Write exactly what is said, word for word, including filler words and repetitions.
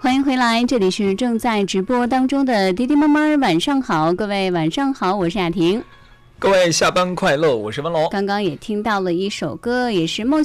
欢迎回来，这里是正在直播当中的滴滴妈妈，晚上好，各位晚上好，我是雅婷。 各位下班快乐，我是文龙。 刚刚也听到了一首歌，也是梦